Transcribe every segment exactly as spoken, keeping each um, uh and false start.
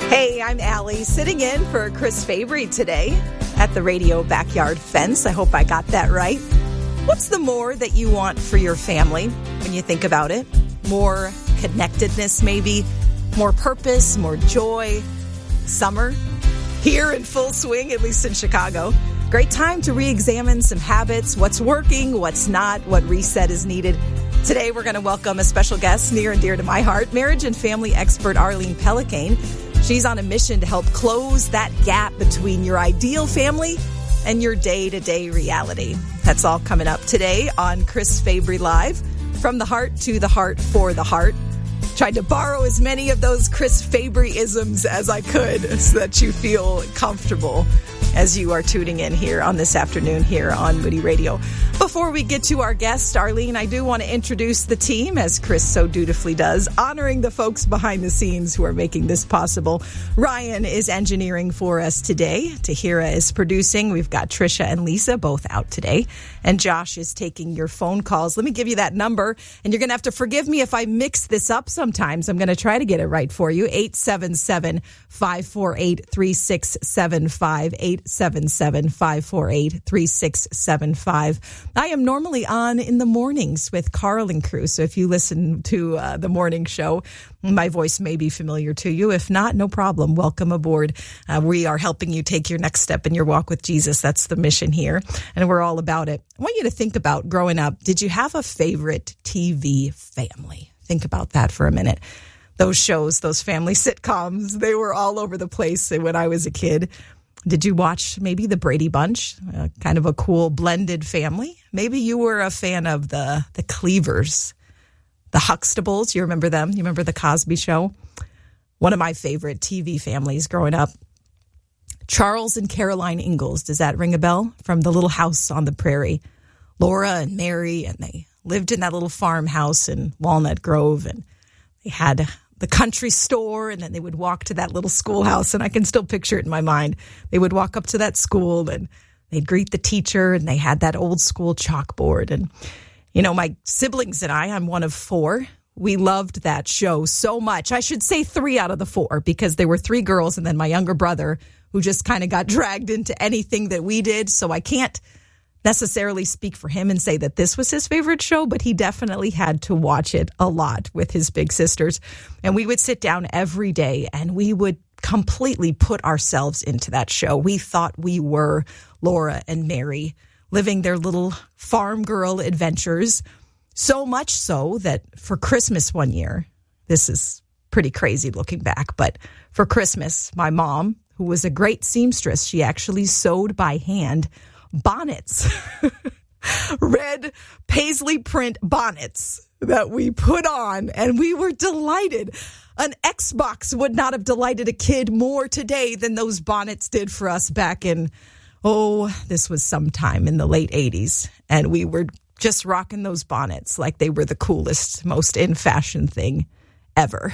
Hey, I'm Allie, sitting in for Chris Fabry today at the Radio Backyard Fence. I hope I got that right. What's the more that you want for your family when you think about it? More connectedness, maybe? More purpose, more joy? Summer? Here in full swing, at least in Chicago. Great time to re-examine some habits, what's working, what's not, what reset is needed. Today, we're going to welcome a special guest near and dear to my heart, marriage and family expert Arlene Pellicane. She's on a mission to help close that gap between your ideal family and your day-to-day reality. That's all coming up today on Chris Fabry Live, from the heart to the heart for the heart. Tried to borrow as many of those Chris Fabry-isms as I could so that you feel comfortable as you are tuning in here on this afternoon here on Moody Radio. Before we get to our guest, Arlene, I do want to introduce the team, as Chris so dutifully does, honoring the folks behind the scenes who are making this possible. Ryan is engineering for us today. Tahira is producing. We've got Trisha and Lisa both out today. And Josh is taking your phone calls. Let me give you that number, and you're going to have to forgive me if I mix this up sometimes. I'm going to try to get it right for you. eight seven seven, five four eight, three six seven five, eight seven seven, five four eight, three six seven five. I am normally on in the mornings with Carl and crew, so if you listen to uh, the morning show, my voice may be familiar to you. If not, no problem. Welcome aboard. Uh, we are helping you take your next step in your walk with Jesus. That's the mission here, and we're all about it. I want you to think about growing up. Did you have a favorite T V family? Think about that for a minute. Those shows, those family sitcoms, they were all over the place when I was a kid. Did you watch maybe the Brady Bunch, uh, kind of a cool blended family? Maybe you were a fan of the the Cleavers, the Huxtables. You remember them? You remember the Cosby Show? One of my favorite T V families growing up, Charles and Caroline Ingalls. Does that ring a bell? From the Little House on the Prairie. Laura and Mary, and they lived in that little farmhouse in Walnut Grove, and they had the country store, and then they would walk to that little schoolhouse, and I can still picture it in my mind. They would walk up to that school, and they'd greet the teacher, and they had that old school chalkboard. And, you know, my siblings and I, I'm one of four, we loved that show so much. I should say three out of the four, because there were three girls, and then my younger brother, who just kind of got dragged into anything that we did, so I can't necessarily speak for him and say that this was his favorite show, but he definitely had to watch it a lot with his big sisters. And we would sit down every day and we would completely put ourselves into that show. We thought we were Laura and Mary living their little farm girl adventures, so much so that for Christmas one year, this is pretty crazy looking back, but for Christmas, my mom, who was a great seamstress, she actually sewed by hand bonnets, red paisley print bonnets that we put on, and we were delighted. An Xbox would not have delighted a kid more today than those bonnets did for us back in, oh, this was sometime in the late eighties, and we were just rocking those bonnets like they were the coolest, most in-fashion thing ever.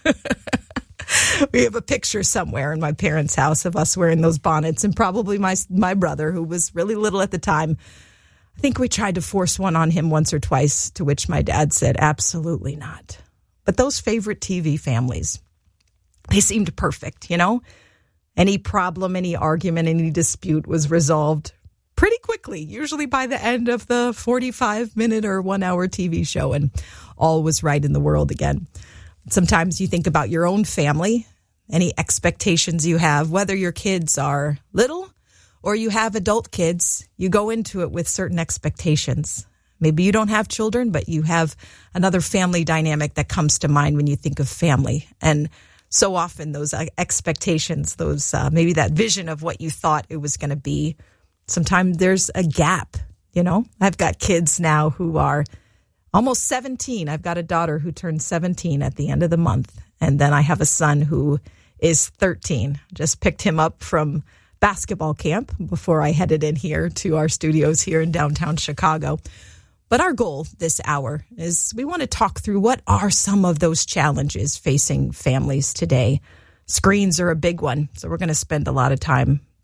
We have a picture somewhere in my parents' house of us wearing those bonnets, and probably my my brother, who was really little at the time. I think we tried to force one on him once or twice, to which my dad said, absolutely not. But those favorite T V families, they seemed perfect, you know? Any problem, any argument, any dispute was resolved pretty quickly, usually by the end of the forty-five minute or one hour T V show, and all was right in the world again. Sometimes you think about your own family, any expectations you have, whether your kids are little or you have adult kids, you go into it with certain expectations. Maybe you don't have children, but you have another family dynamic that comes to mind when you think of family. And so often those expectations, those uh, maybe that vision of what you thought it was going to be, sometimes there's a gap, you know? I've got kids now who are almost seventeen. I've got a daughter who turned seventeen at the end of the month. And then I have a son who is thirteen. Just picked him up from basketball camp before I headed in here to our studios here in downtown Chicago. But our goal this hour is we want to talk through what are some of those challenges facing families today. Screens are a big one, so we're going to spend a lot of time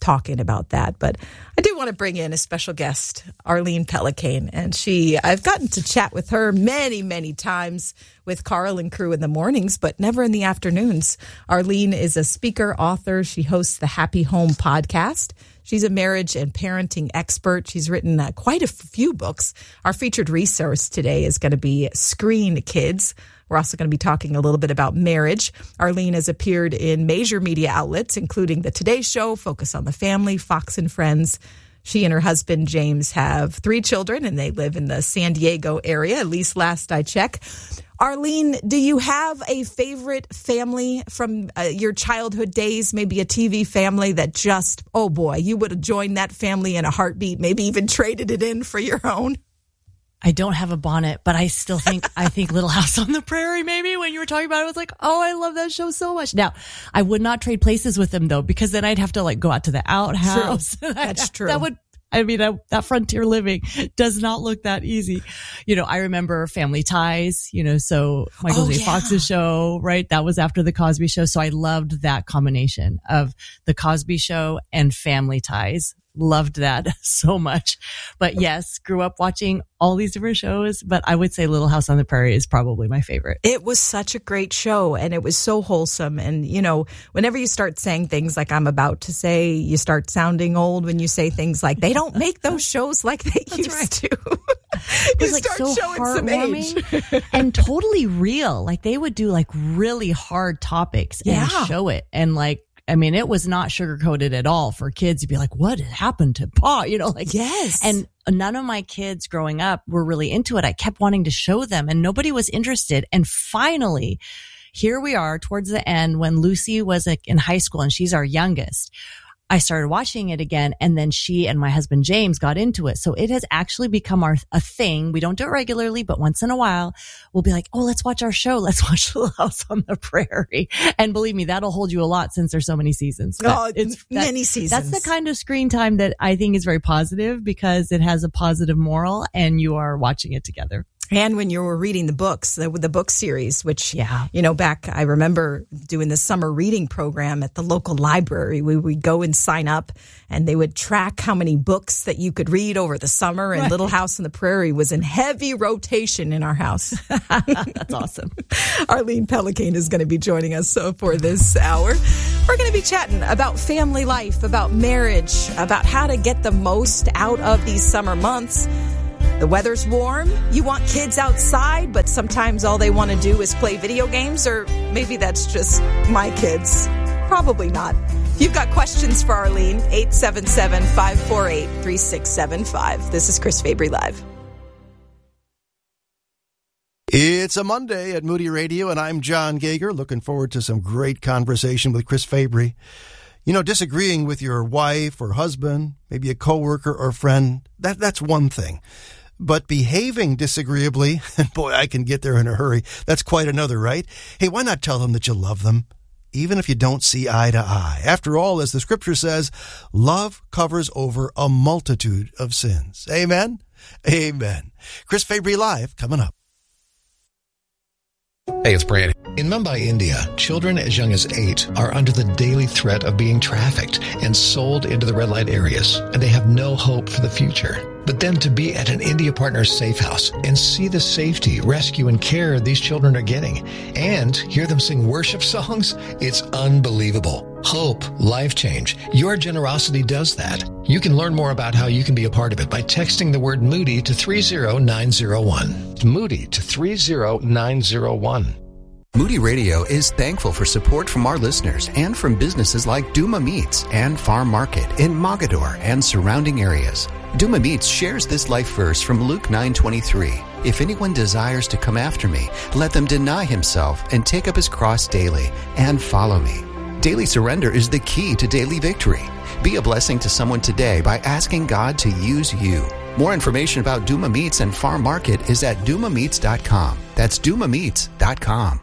talking about that. But I do want to bring in a special guest, Arlene Pellicane. And she, I've gotten to chat with her many, many times with Carl and crew in the mornings, but never in the afternoons. Arlene is a speaker, author. She hosts the Happy Home podcast. She's a marriage and parenting expert. She's written uh, quite a few books. Our featured resource today is going to be Screen Kids. We're also going to be talking a little bit about marriage. Arlene has appeared in major media outlets, including The Today Show, Focus on the Family, Fox and Friends. She and her husband, James, have three children, and they live in the San Diego area, at least last I checked. Arlene, do you have a favorite family from uh, your childhood days, maybe a T V family that just, oh boy, you would have joined that family in a heartbeat, maybe even traded it in for your own? I don't have a bonnet, but I still think, I think Little House on the Prairie, maybe when you were talking about it, I was like, oh, I love that show so much. Now, I would not trade places with them though, because then I'd have to like go out to the outhouse. True. That's true. That would, I mean, I, that frontier living does not look that easy. You know, I remember Family Ties, you know, so Michael Oh, J. yeah. Fox's show, right? That was after the Cosby Show. So I loved that combination of the Cosby Show and Family Ties. Loved that so much. But yes, grew up watching all these different shows, but I would say Little House on the Prairie is probably my favorite. It was such a great show, and it was so wholesome. And, you know, whenever you start saying things like I'm about to say, you start sounding old when you say things like, they don't make those shows like they That's used right. to. It you was like start so showing some age. heartwarming and totally real. Like they would do like really hard topics and Yeah. show it. And like, I mean, it was not sugar-coated at all for kids to be like, what happened to Pa? You know, like, Yes. and none of my kids growing up were really into it. I kept wanting to show them and nobody was interested. And finally, here we are towards the end when Lucy was like in high school and she's our youngest. I started watching it again, and then she and my husband James got into it. So it has actually become our a thing. We don't do it regularly, but once in a while, we'll be like, "Oh, let's watch our show. Let's watch Little House on the Prairie." And believe me, that'll hold you a lot since there's so many seasons. But Oh, it's that- many seasons. That's the kind of screen time that I think is very positive because it has a positive moral, and you are watching it together. And when you were reading the books, the, the book series, which, Yeah. you know, back, I remember doing the summer reading program at the local library. We would go and sign up, and they would track how many books that you could read over the summer. And Right. Little House on the Prairie was in heavy rotation in our house. That's awesome. Arlene Pellicane is going to be joining us uh, for this hour. We're going to be chatting about family life, about marriage, about how to get the most out of these summer months. The weather's warm. You want kids outside, but sometimes all they want to do is play video games, or maybe that's just my kids. Probably not. If you've got questions for Arlene, eight seven seven, five four eight, three six seven five. This is Chris Fabry Live. It's a Monday at Moody Radio, and I'm John Gager. Looking forward to some great conversation with Chris Fabry. You know, disagreeing with your wife or husband, maybe a coworker or friend, that that's one thing. But behaving disagreeably, and boy, I can get there in a hurry, that's quite another, right? Hey, why not tell them that you love them, even if you don't see eye to eye? After all, as the scripture says, love covers over a multitude of sins. Amen? Amen. Chris Fabry Live, coming up. Hey, it's Brad. In Mumbai, India, children as young as eight are under the daily threat of being trafficked and sold into the red light areas, and they have no hope for the future. But then to be at an India Partners safe house and see the safety, rescue, and care these children are getting, and hear them sing worship songs, it's unbelievable. Hope, life change. Your generosity does that. You can learn more about how you can be a part of it by texting the word Moody to three zero nine zero one. Moody to three zero nine zero one. Moody Radio is thankful for support from our listeners and from businesses like Duma Meats and Farm Market in Mogadore and surrounding areas. Duma Meats shares this life verse from Luke nine twenty-three. If anyone desires to come after me, let them deny himself and take up his cross daily and follow me. Daily surrender is the key to daily victory. Be a blessing to someone today by asking God to use you. More information about Duma Meats and Farm Market is at duma meats dot com. That's duma meats dot com.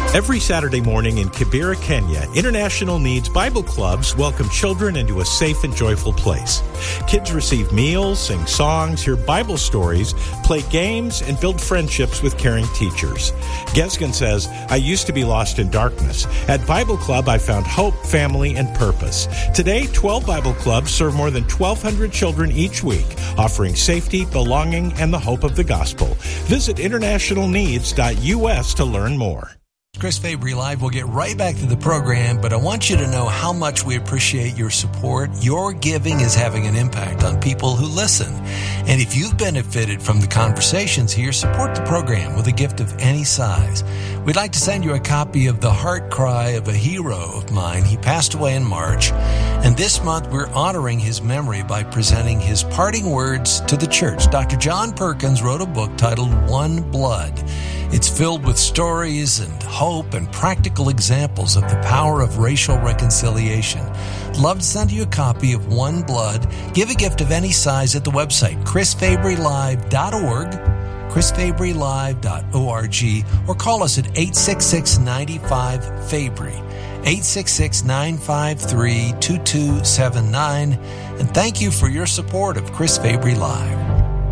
Every Saturday morning in Kibera, Kenya, International Needs Bible Clubs welcome children into a safe and joyful place. Kids receive meals, sing songs, hear Bible stories, play games, and build friendships with caring teachers. Gesgen says, I used to be lost in darkness. At Bible Club, I found hope, family, and purpose. Today, twelve Bible clubs serve more than twelve hundred children each week, offering safety, belonging, and the hope of the gospel. Visit international needs dot U S to learn more. Chris Fabry Live. We'll get right back to the program, but I want you to know how much we appreciate your support. Your giving is having an impact on people who listen. And if you've benefited from the conversations here, support the program with a gift of any size. We'd like to send you a copy of The Heart Cry of a Hero of Mine. He passed away in March, and this month we're honoring his memory by presenting his parting words to the church. Doctor John Perkins wrote a book titled One Blood. It's filled with stories and hope and practical examples of the power of racial reconciliation. Love to send you a copy of One Blood. Give a gift of any size at the website, chris fabry live dot org, chris fabry live dot org, or call us at eight six six, nine five, Fabry, eight six six, nine five three, two two seven nine. And thank you for your support of Chris Fabry Live.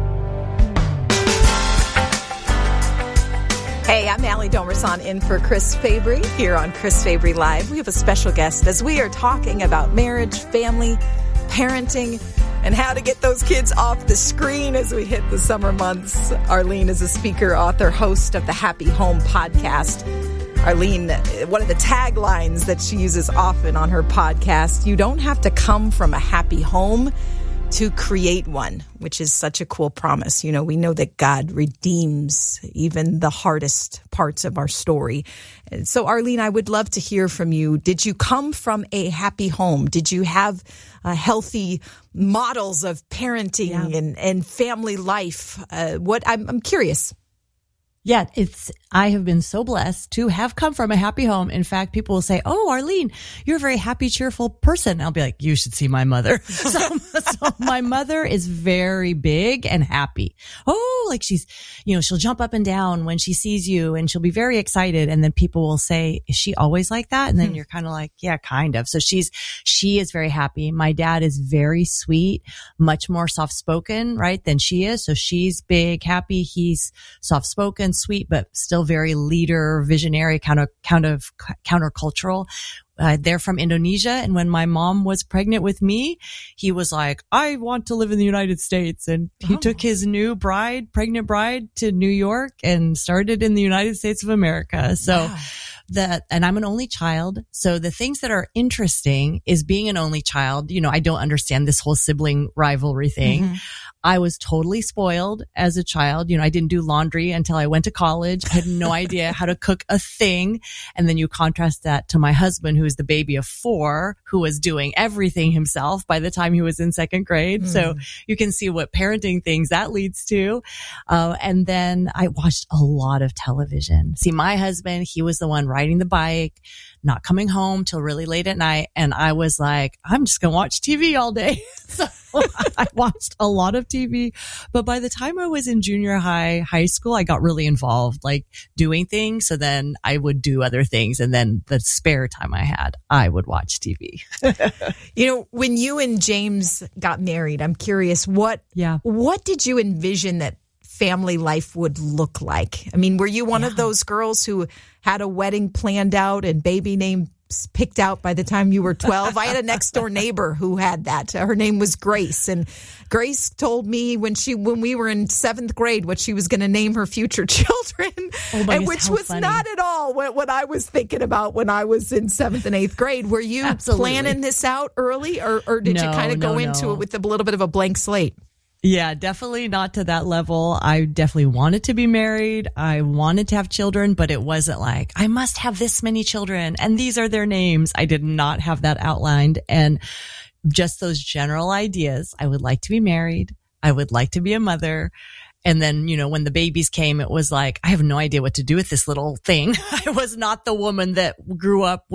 Hey, I'm Allie Domerson in for Chris Fabry here on Chris Fabry Live. We have a special guest as we are talking about marriage, family, parenting, and how to get those kids off the screen as we hit the summer months. Arlene is a speaker, author, host of the Happy Home podcast. Arlene, one of the taglines that she uses often on her podcast, you don't have to come from a happy home to create one, which is such a cool promise. You know, we know that God redeems even the hardest parts of our story. So, Arlene, I would love to hear from you. Did you come from a happy home? Did you have uh, healthy models of parenting yeah. and, and family life? Uh, what I'm, I'm curious. Yeah, it's, I have been so blessed to have come from a happy home. In fact, people will say, oh, Arlene, you're a very happy, cheerful person. I'll be like, you should see my mother. so, so my mother is very big and happy. Oh, like she's, you know, she'll jump up and down when she sees you and she'll be very excited. And then people will say, is she always like that? And then you're kind of like, yeah, kind of. So she's, she is very happy. My dad is very sweet, much more soft spoken, right, than she is. So she's big, happy. He's soft spoken, sweet, but still very leader, visionary, kind of, kind of countercultural. Uh, they're from Indonesia. And when my mom was pregnant with me, he was like, I want to live in the United States. And he oh. took his new bride, pregnant bride, to New York and started in the United States of America. So wow. that, and I'm an only child. So the things that are interesting is being an only child. You know, I don't understand this whole sibling rivalry thing. Mm-hmm. I was totally spoiled as a child. You know, I didn't do laundry until I went to college. I had no idea how to cook a thing. And then you contrast that to my husband, who is the baby of four, who was doing everything himself by the time he was in second grade. Mm. So you can see what parenting things that leads to. Uh, and then I watched a lot of television. See, my husband, he was the one riding the bike, not coming home till really late at night. And I was like, I'm just going to watch T V all day. So I watched a lot of T V. But by the time I was in junior high, high school, I got really involved, like doing things. So then I would do other things. And then the spare time I had, I would watch T V. You know, when you and James got married, I'm curious, what, yeah. what did you envision that family life would look like? I mean, were you one yeah. of those girls who had a wedding planned out and baby names picked out by the time you were twelve? I had a next door neighbor who had that. Her name was Grace. And Grace told me when she, when we were in seventh grade, what she was going to name her future children, oh my, and which was funny. Not at all what, what I was thinking about when I was in seventh and eighth grade. Were you Absolutely. planning this out early, or, or did no, you kind of no, go into no. it with a little bit of a blank slate? Yeah, definitely not to that level. I definitely wanted to be married. I wanted to have children, but it wasn't like, I must have this many children and these are their names. I did not have that outlined. And just those general ideas. I would like to be married. I would like to be a mother. And then, you know, when the babies came, it was like, I have no idea what to do with this little thing. I was not the woman that grew up with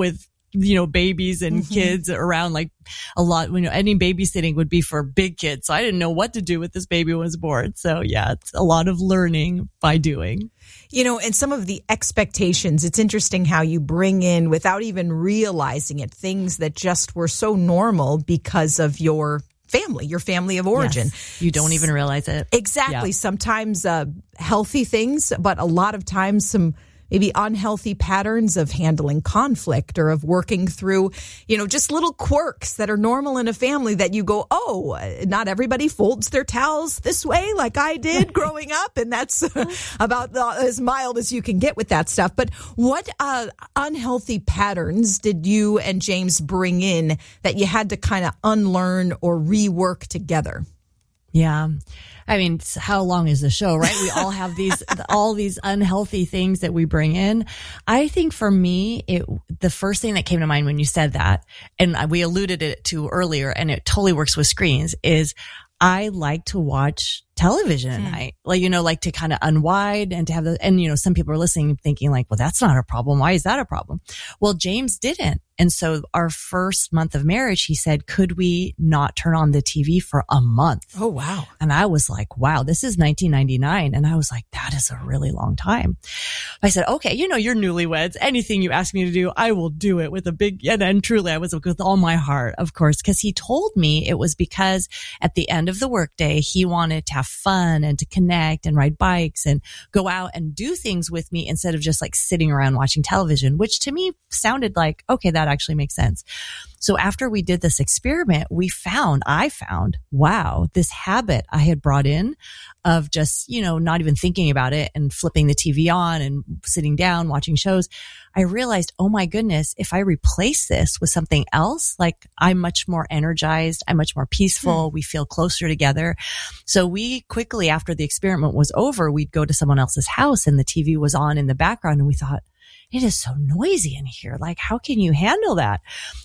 you know, babies and mm-hmm. kids around like a lot. You know, any babysitting would be for big kids. So I didn't know what to do with this baby when it was born. So yeah, it's a lot of learning by doing. You know, and some of the expectations, it's interesting how you bring in, without even realizing it, things that just were so normal because of your family, your family of origin. Yes, you don't even realize it. Exactly. Yeah. Sometimes uh, healthy things, but a lot of times some maybe unhealthy patterns of handling conflict or of working through, you know, just little quirks that are normal in a family that you go, oh, not everybody folds their towels this way like I did growing up. And that's about the, as mild as you can get with that stuff. But what uh, unhealthy patterns did you and James bring in that you had to kind of unlearn or rework together? Yeah. I mean, how long is the show, right? We all have these, all these unhealthy things that we bring in. I think for me, it, the first thing that came to mind when you said that, and we alluded it to earlier, and it totally works with screens, is I like to watch television at hmm. night, like, you know, like to kind of unwind and to have the, and, you know, some people are listening thinking like, well, that's not a problem. Why is that a problem? Well, James didn't. And so our first month of marriage, he said, could we not turn on the T V for a month? Oh, wow. And I was like, wow, this is nineteen ninety-nine. And I was like, that is a really long time. I said, okay, you know, you're newlyweds. Anything you ask me to do, I will do it with a big, and, and truly I was with all my heart, of course, because he told me it was because at the end of the workday, he wanted to have fun and to connect and ride bikes and go out and do things with me instead of just like sitting around watching television, which to me sounded like, okay, that actually makes sense. So after we did this experiment, we found, I found, wow, this habit I had brought in of just, you know, not even thinking about it and flipping the T V on and sitting down, watching shows. I realized, oh my goodness, if I replace this with something else, like I'm much more energized, I'm much more peaceful, hmm. we feel closer together. So we quickly, after the experiment was over, we'd go to someone else's house and the T V was on in the background and we thought, it is so noisy in here. Like, how can you handle that?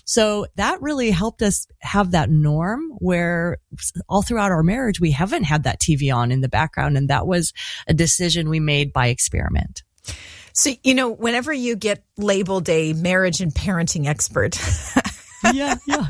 So that really helped us have that norm where all throughout our marriage, we haven't had that T V on in the background. And that was a decision we made by experiment. So, you know, whenever you get labeled a marriage and parenting expert. yeah, yeah.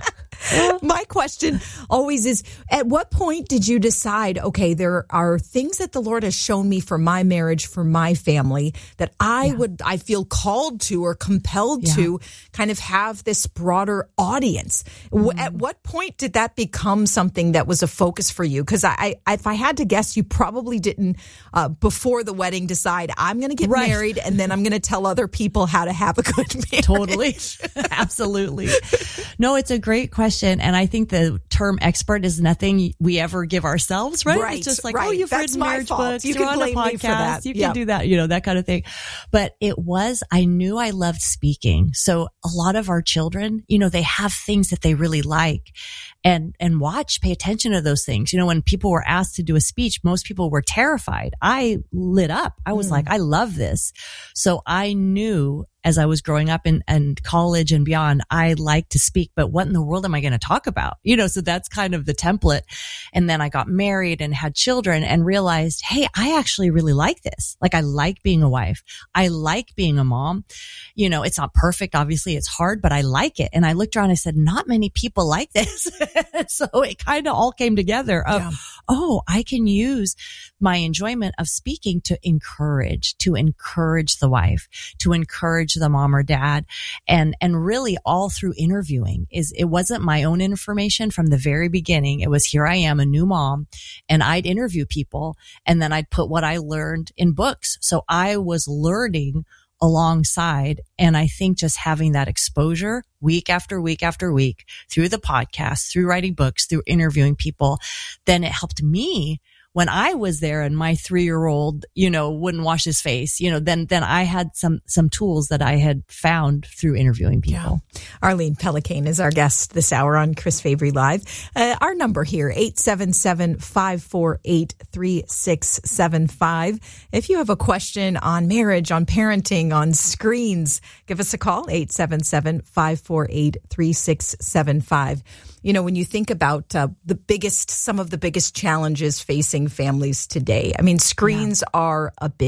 My question always is, at what point did you decide, okay, there are things that the Lord has shown me for my marriage, for my family, that I yeah. would, I feel called to or compelled yeah. to kind of have this broader audience. Mm-hmm. At what point did that become something that was a focus for you? Because I, I, if I had to guess, you probably didn't, uh, before the wedding, decide I'm going to get right. married and then I'm going to tell other people how to have a good marriage. Totally. Absolutely. No, it's a great question. And I think the term expert is nothing we ever give ourselves, right? Right. It's just like, right. oh, you've That's written marriage fault. books, you you're can on a blame podcast, me for that. you yeah. can do that, you know, that kind of thing. But it was, I knew I loved speaking. So a lot of our children, you know, they have things that they really like and, and watch, pay attention to those things. You know, when people were asked to do a speech, most people were terrified. I lit up. I was mm. like, I love this. So I knew as I was growing up in, in college and beyond, I like to speak, but what in the world am I going to talk about? You know, so that's kind of the template. And then I got married and had children and realized, hey, I actually really like this. Like I like being a wife. I like being a mom. You know, it's not perfect. Obviously it's hard, but I like it. And I looked around and I said, not many people like this. So it kind of all came together of, yeah. oh, I can use my enjoyment of speaking to encourage, to encourage the wife, to encourage the mom or dad. And, and really all through interviewing is, it wasn't my own information from the very beginning. It was, here I am, a new mom, and I'd interview people and then I'd put what I learned in books. So I was learning alongside. And I think just having that exposure week after week after week through the podcast, through writing books, through interviewing people, then it helped me when I was there and my three-year-old, you know, wouldn't wash his face, you know, then, then I had some, some tools that I had found through interviewing people. Yeah. Arlene Pellicane is our guest this hour on Chris Fabry Live. Uh, our number here, eight seven seven, five four eight, three six seven five. If you have a question on marriage, on parenting, on screens, give us a call, eight seven seven, five four eight, three six seven five. You know, when you think about uh, the biggest, some of the biggest challenges facing families today, I mean, screens yeah. are a big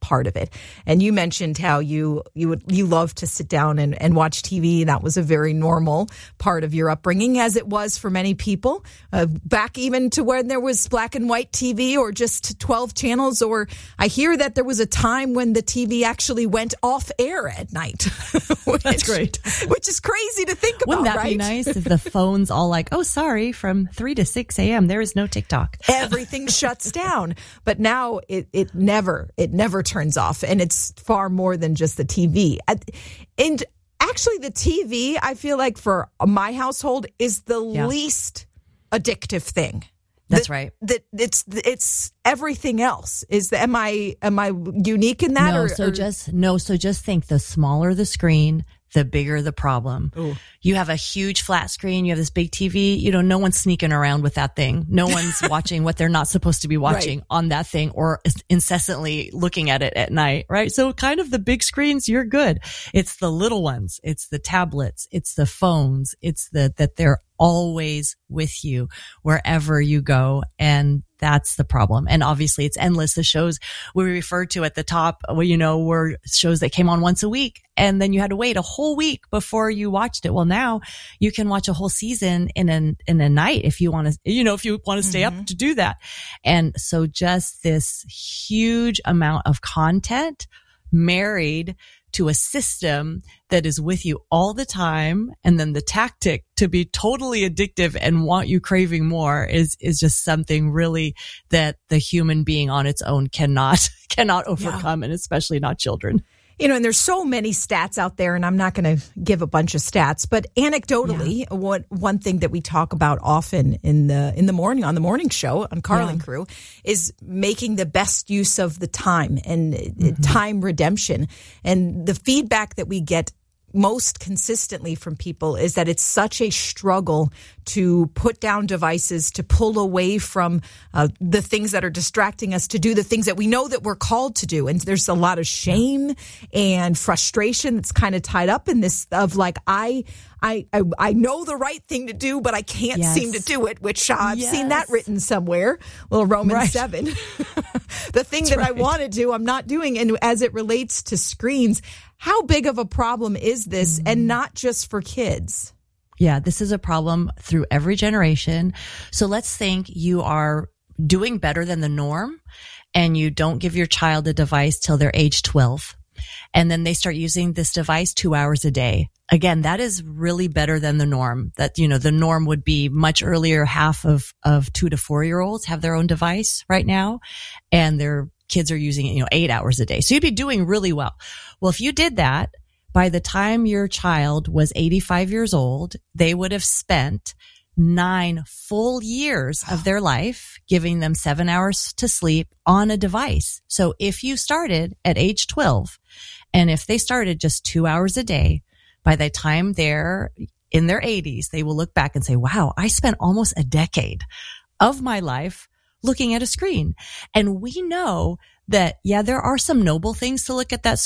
part of it. And you mentioned how you you would you love to sit down and, and watch T V. That was a very normal part of your upbringing, as it was for many people, uh, back even to when there was black and white T V or just twelve channels. Or I hear that there was a time when the T V actually went off air at night. which, That's great. Which is crazy to think about, Wouldn't that right? be nice if the phone's all like, oh, sorry, from three to six a.m. there is no TikTok. Everything shuts down. But now it, it never, it never turns off. And it's far more than just the T V. And actually the T V, I feel like for my household is the Yeah. least addictive thing. That's that, right. That it's it's everything else. Is the, am I am I unique in that? No, or, so or, just no. So just think: the smaller the screen, the bigger the problem. Ooh. You have a huge flat screen. You have this big T V. You know, no one's sneaking around with that thing. No one's watching what they're not supposed to be watching Right. on that thing, or incessantly looking at it at night. Right. So kind of the big screens, you're good. It's the little ones. It's the tablets. It's the phones. It's the that they're always with you wherever you go. And that's the problem. And obviously it's endless. The shows we referred to at the top, well, you know, were shows that came on once a week, and then you had to wait a whole week before you watched it. Well, now you can watch a whole season in an, in a night if you want to, you know, if you want to stay Mm-hmm. up to do that. And so just this huge amount of content married to a system that is with you all the time. And then the tactic to be totally addictive and want you craving more is, is just something really that the human being on its own cannot, cannot overcome, and especially not children. You know, and there's so many stats out there, and I'm not going to give a bunch of stats, but anecdotally, yeah. what one thing that we talk about often in the in the morning on the morning show on Carl and Yeah. Crew is making the best use of the time and mm-hmm. time redemption. And the feedback that we get most consistently from people is that it's such a struggle to put down devices, to pull away from uh, the things that are distracting us, to do the things that we know that we're called to do. And there's a lot of shame and frustration that's kind of tied up in this of like, I, I, I, I know the right thing to do, but I can't Yes. seem to do it, which uh, I've Yes. seen that written somewhere. Well, Romans Right. seven. The thing That's that I right. want to do, I'm not doing. And as it relates to screens, how big of a problem is this? Mm-hmm. And not just for kids. Yeah, this is a problem through every generation. So let's think you are doing better than the norm and you don't give your child a device till they're age twelve. And then they start using this device two hours a day. Again, that is really better than the norm. That, you know, the norm would be much earlier. Half of, of two to four year olds have their own device right now, and their kids are using it, you know, eight hours a day. So you'd be doing really well. Well, if you did that, by the time your child was eighty-five years old, they would have spent nine full years of their life giving them seven hours to sleep on a device. So if you started at age twelve, and if they started just two hours a day, by the time they're in their eighties, they will look back and say, wow, I spent almost a decade of my life looking at a screen. And we know that, yeah, there are some noble things to look at that